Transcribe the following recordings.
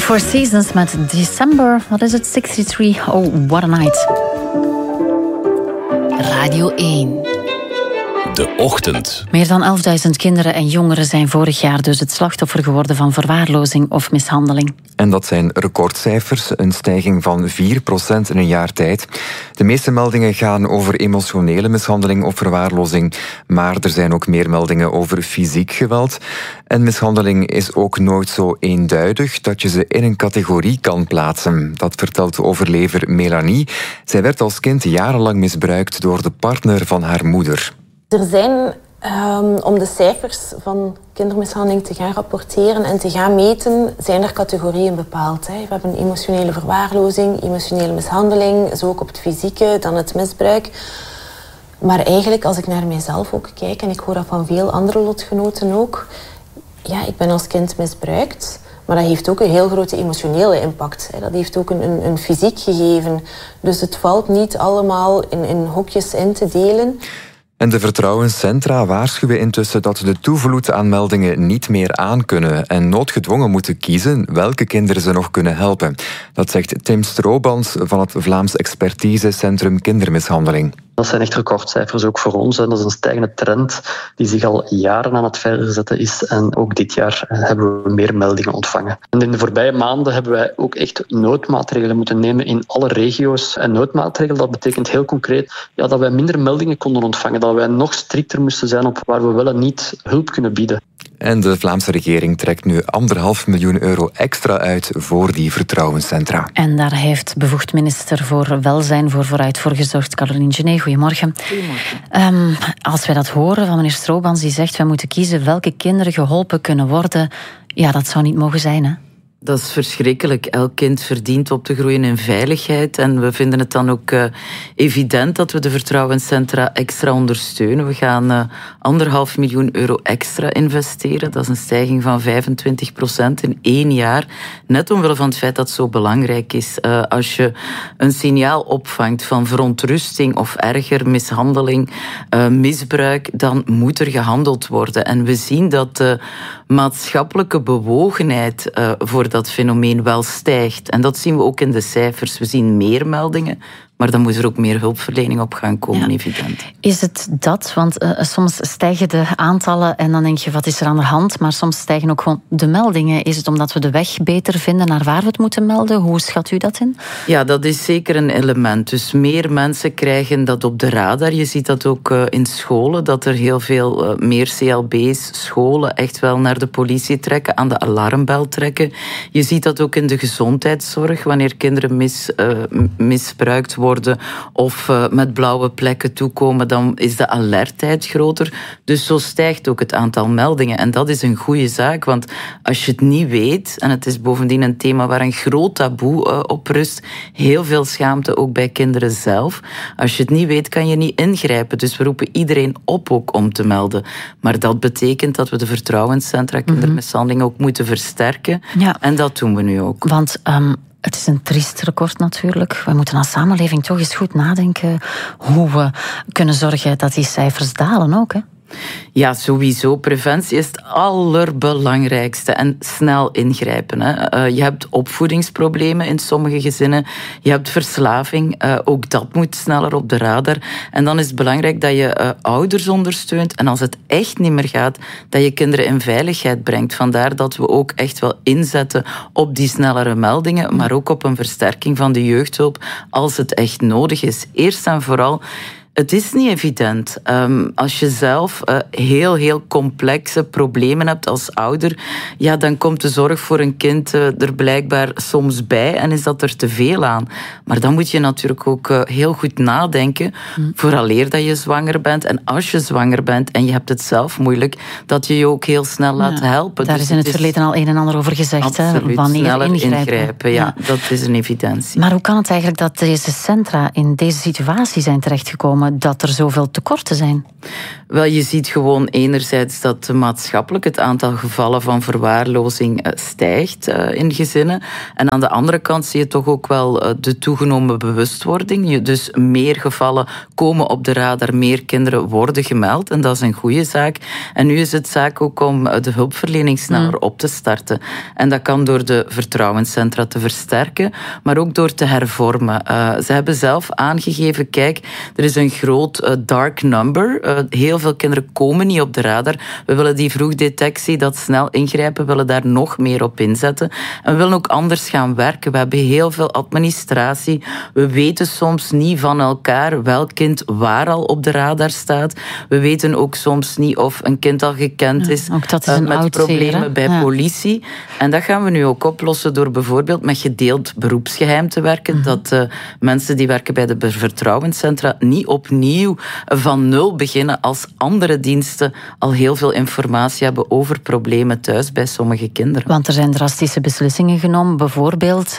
Four Seasons met December, wat is het? 63, oh, what a night. Radio 1. De ochtend. Meer dan 11.000 kinderen en jongeren zijn vorig jaar dus het slachtoffer geworden van verwaarlozing of mishandeling. En dat zijn recordcijfers, een stijging van 4% in een jaar tijd. De meeste meldingen gaan over emotionele mishandeling of verwaarlozing, maar er zijn ook meer meldingen over fysiek geweld. En mishandeling is ook nooit zo eenduidig dat je ze in een categorie kan plaatsen. Dat vertelt de overlever Melanie. Zij werd als kind jarenlang misbruikt door de partner van haar moeder. Er zijn, om de cijfers van kindermishandeling te gaan rapporteren en te gaan meten, zijn er categorieën bepaald. We hebben emotionele verwaarlozing, emotionele mishandeling, zo ook op het fysieke, dan het misbruik. Maar eigenlijk, als ik naar mijzelf ook kijk, en ik hoor dat van veel andere lotgenoten ook, ja, ik ben als kind misbruikt, maar dat heeft ook een heel grote emotionele impact. Dat heeft ook een fysiek gegeven. Dus het valt niet allemaal in hokjes in te delen. En de vertrouwenscentra waarschuwen intussen dat de toevloed aan meldingen niet meer aankunnen en noodgedwongen moeten kiezen welke kinderen ze nog kunnen helpen. Dat zegt Tim Stroobans van het Vlaams Expertisecentrum Kindermishandeling. Dat zijn echt recordcijfers ook voor ons. Dat is een stijgende trend die zich al jaren aan het verzetten is. En ook dit jaar hebben we meer meldingen ontvangen. En in de voorbije maanden hebben wij ook echt noodmaatregelen moeten nemen in alle regio's. En noodmaatregelen, dat betekent heel concreet dat wij minder meldingen konden ontvangen. Dat wij nog strikter moesten zijn op waar we wel en niet hulp kunnen bieden. En de Vlaamse regering trekt nu €1,5 miljoen extra uit voor die vertrouwenscentra. En daar heeft bevoegd minister voor Welzijn vooruit voor gezorgd. Caroline Genet, goedemorgen. Goedemorgen. Als wij dat horen van meneer Stroobans, die zegt wij moeten kiezen welke kinderen geholpen kunnen worden, ja, dat zou niet mogen zijn, hè? Dat is verschrikkelijk. Elk kind verdient op te groeien in veiligheid. En we vinden het dan ook evident dat we de vertrouwenscentra extra ondersteunen. We gaan €1,5 miljoen extra investeren. Dat is een stijging van 25% in 1 jaar. Net omwille van het feit dat het zo belangrijk is. Als je een signaal opvangt van verontrusting of erger mishandeling, misbruik, dan moet er gehandeld worden. En we zien dat de maatschappelijke bewogenheid voor dat fenomeen wel stijgt. En dat zien we ook in de cijfers. We zien meer meldingen, maar dan moet er ook meer hulpverlening op gaan komen, evident. Is het dat? Want soms stijgen de aantallen en dan denk je, wat is er aan de hand? Maar soms stijgen ook gewoon de meldingen. Is het omdat we de weg beter vinden naar waar we het moeten melden? Hoe schat u dat in? Ja, dat is zeker een element. Dus meer mensen krijgen dat op de radar. Je ziet dat ook in scholen, dat er heel veel meer CLB's, scholen echt wel naar de politie trekken, aan de alarmbel trekken. Je ziet dat ook in de gezondheidszorg, wanneer kinderen misbruikt worden of met blauwe plekken toekomen, dan is de alertheid groter. Dus zo stijgt ook het aantal meldingen. En dat is een goede zaak, want als je het niet weet, en het is bovendien een thema waar een groot taboe op rust, heel veel schaamte ook bij kinderen zelf. Als je het niet weet, kan je niet ingrijpen. Dus we roepen iedereen op ook om te melden. Maar dat betekent dat we de vertrouwenscentra kindermishandeling ook moeten versterken. Ja. En dat doen we nu ook. Want het is een triest record natuurlijk. We moeten als samenleving toch eens goed nadenken hoe we kunnen zorgen dat die cijfers dalen ook, hè? Ja, sowieso. Preventie is het allerbelangrijkste. En snel ingrijpen. Hè. Je hebt opvoedingsproblemen in sommige gezinnen. Je hebt verslaving. Ook dat moet sneller op de radar. En dan is het belangrijk dat je ouders ondersteunt. En als het echt niet meer gaat, dat je kinderen in veiligheid brengt. Vandaar dat we ook echt wel inzetten op die snellere meldingen, maar ook op een versterking van de jeugdhulp als het echt nodig is. Eerst en vooral, het is niet evident. Als je zelf heel complexe problemen hebt als ouder, ja, dan komt de zorg voor een kind er blijkbaar soms bij en is dat er te veel aan. Maar dan moet je natuurlijk ook heel goed nadenken, vooraleer dat je zwanger bent. En als je zwanger bent en je hebt het zelf moeilijk, dat je je ook heel snel laat helpen. Daar is in het verleden al een en ander over gezegd. Absoluut, wanneer sneller ingrijpen. Ja, dat is een evidentie. Maar hoe kan het eigenlijk dat deze centra in deze situatie zijn terechtgekomen? dat er zoveel tekorten zijn? Wel, je ziet gewoon enerzijds dat maatschappelijk het aantal gevallen van verwaarlozing stijgt in gezinnen. En aan de andere kant zie je toch ook wel de toegenomen bewustwording. Dus meer gevallen komen op de radar, meer kinderen worden gemeld. En dat is een goede zaak. En nu is het zaak ook om de hulpverlening sneller op te starten. En dat kan door de vertrouwenscentra te versterken, maar ook door te hervormen. Ze hebben zelf aangegeven, kijk, er is een groot dark number. Heel veel kinderen komen niet op de radar. We willen die vroegdetectie, dat snel ingrijpen, willen daar nog meer op inzetten. En we willen ook anders gaan werken. We hebben heel veel administratie. We weten soms niet van elkaar welk kind waar al op de radar staat. We weten ook soms niet of een kind al gekend is met problemen bij politie. En dat gaan we nu ook oplossen door bijvoorbeeld met gedeeld beroepsgeheim te werken. Dat mensen die werken bij de vertrouwenscentra niet opnieuw van nul beginnen als andere diensten al heel veel informatie hebben over problemen thuis bij sommige kinderen. Want er zijn drastische beslissingen genomen. Bijvoorbeeld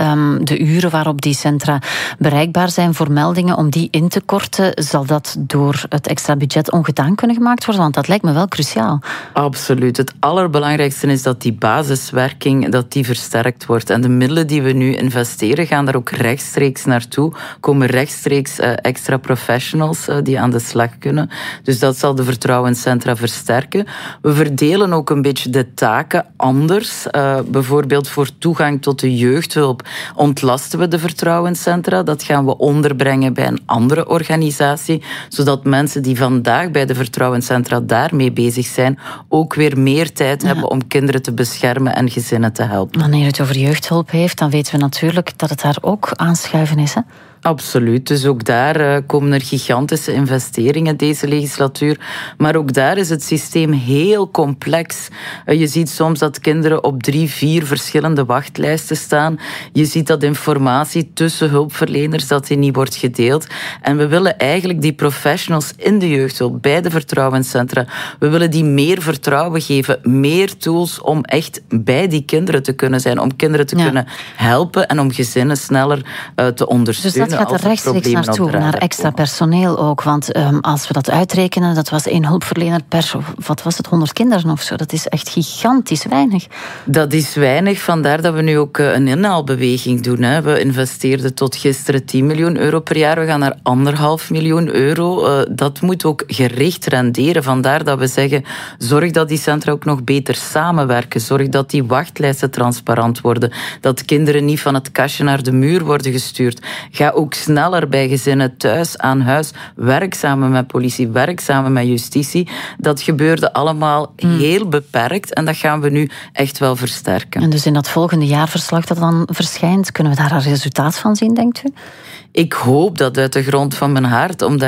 de uren waarop die centra bereikbaar zijn voor meldingen, om die in te korten. Zal dat door het extra budget ongedaan kunnen gemaakt worden? Want dat lijkt me wel cruciaal. Absoluut. Het allerbelangrijkste is dat die basiswerking dat die versterkt wordt. En de middelen die we nu investeren gaan daar ook rechtstreeks naartoe. Komen rechtstreeks extra professionals die aan de slag kunnen. Dus dat zal de vertrouwenscentra versterken. We verdelen ook een beetje de taken anders. Bijvoorbeeld voor toegang tot de jeugdhulp ontlasten we de vertrouwenscentra. Dat gaan we onderbrengen bij een andere organisatie, zodat mensen die vandaag bij de vertrouwenscentra daarmee bezig zijn, ook weer meer tijd hebben om kinderen te beschermen en gezinnen te helpen. Wanneer het over jeugdhulp heeft, dan weten we natuurlijk dat het daar ook aanschuiven is, hè? Absoluut. Dus ook daar komen er gigantische investeringen deze legislatuur. Maar ook daar is het systeem heel complex. Je ziet soms dat kinderen op 3, 4 verschillende wachtlijsten staan. Je ziet dat informatie tussen hulpverleners dat die niet wordt gedeeld. En we willen eigenlijk die professionals in de jeugdhulp, bij de vertrouwenscentra, we willen die meer vertrouwen geven, meer tools om echt bij die kinderen te kunnen zijn, om kinderen te kunnen helpen en om gezinnen sneller te ondersteunen. Dus dat gaat er rechtstreeks naartoe, naar extra personeel ook. Want als we dat uitrekenen, dat was 1 hulpverlener per, wat was het, 100 kinderen of zo. Dat is echt gigantisch weinig. Dat is weinig, vandaar dat we nu ook een inhaalbeweging doen. Hè. We investeerden tot gisteren 10 miljoen euro per jaar. We gaan naar 1,5 miljoen euro. Dat moet ook gericht renderen. Vandaar dat we zeggen, zorg dat die centra ook nog beter samenwerken. Zorg dat die wachtlijsten transparant worden. Dat kinderen niet van het kastje naar de muur worden gestuurd. Ga ook sneller bij gezinnen thuis, aan huis. Werk samen met politie, werk samen met justitie. Dat gebeurde allemaal heel beperkt en dat gaan we nu echt wel versterken. En dus in dat volgende jaarverslag dat dan verschijnt, kunnen we daar een resultaat van zien, denkt u? Ik hoop dat uit de grond van mijn hart, omdat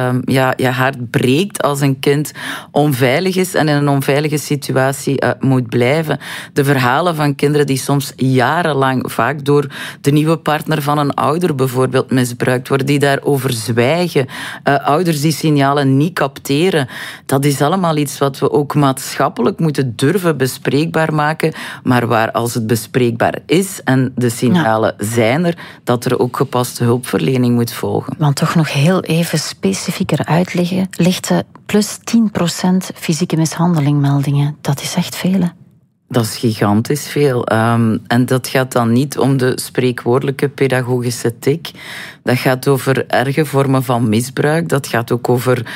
je hart breekt als een kind onveilig is en in een onveilige situatie moet blijven. De verhalen van kinderen die soms jarenlang, vaak door de nieuwe partner van een ouder bijvoorbeeld, misbruikt worden, die daarover zwijgen, ouders die signalen niet capteren, dat is allemaal iets wat we ook maatschappelijk moeten durven bespreekbaar maken, maar waar als het bespreekbaar is en de signalen zijn er, dat er ook gepaste hulpverlening moet volgen. Want toch nog heel even specifieker uitlichten, plus 10% fysieke mishandelingmeldingen. Dat is echt veel, hè? Dat is gigantisch veel. En dat gaat dan niet om de spreekwoordelijke pedagogische tik. Dat gaat over erge vormen van misbruik. Dat gaat ook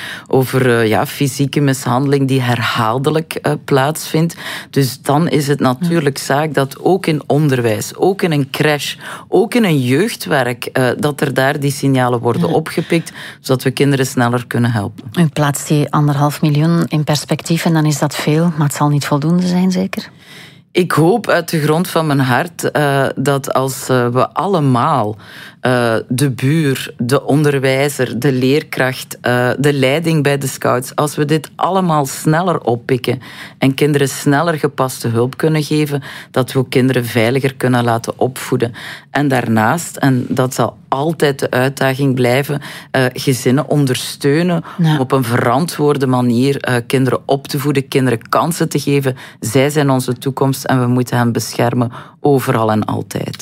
over fysieke mishandeling die herhaaldelijk plaatsvindt. Dus dan is het natuurlijk zaak dat ook in onderwijs, ook in een crash, ook in een jeugdwerk, dat er daar die signalen worden opgepikt, zodat we kinderen sneller kunnen helpen. U plaatst die 1,5 miljoen in perspectief en dan is dat veel, maar het zal niet voldoende zijn, zeker? Ik hoop uit de grond van mijn hart dat als we allemaal de buur, de onderwijzer, de leerkracht, de leiding bij de scouts, als we dit allemaal sneller oppikken en kinderen sneller gepaste hulp kunnen geven, dat we ook kinderen veiliger kunnen laten opvoeden. En daarnaast, en dat zal altijd de uitdaging blijven, gezinnen ondersteunen om op een verantwoorde manier kinderen op te voeden, kinderen kansen te geven. Zij zijn onze toekomst en we moeten hen beschermen overal en altijd.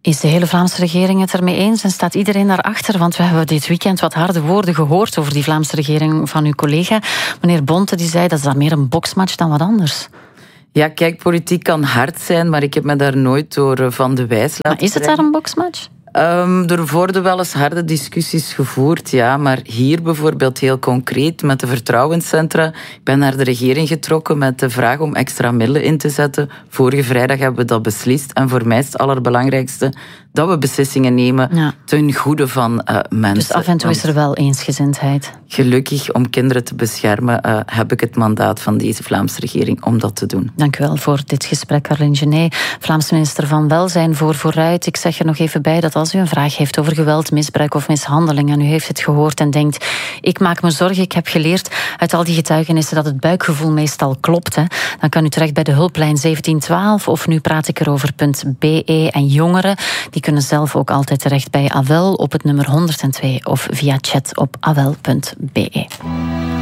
Is de hele Vlaamse regering het ermee eens en staat iedereen daarachter? Want we hebben dit weekend wat harde woorden gehoord over die Vlaamse regering van uw collega. Meneer Bonte die zei dat is meer een boksmatch dan wat anders. Ja, kijk, politiek kan hard zijn, maar ik heb me daar nooit door van de wijs laten Maar is het daar een boksmatch? Er worden wel eens harde discussies gevoerd, ja. Maar hier bijvoorbeeld heel concreet met de vertrouwenscentra. Ik ben naar de regering getrokken met de vraag om extra middelen in te zetten. Vorige vrijdag hebben we dat beslist. En voor mij is het allerbelangrijkste dat we beslissingen nemen ten goede van mensen. Dus af en toe is er wel eensgezindheid. Gelukkig, om kinderen te beschermen, heb ik het mandaat van deze Vlaamse regering om dat te doen. Dank u wel voor dit gesprek, Carline Genet, Vlaamse minister van Welzijn voor Vooruit. Ik zeg er nog even bij dat als u een vraag heeft over geweld, misbruik of mishandeling en u heeft het gehoord en denkt, ik maak me zorgen, ik heb geleerd uit al die getuigenissen dat het buikgevoel meestal klopt, hè, dan kan u terecht bij de hulplijn 1712 of nu praat ik erover.be. En jongeren die kunnen zelf ook altijd terecht bij AWEL op het nummer 102 of via chat op awel.be.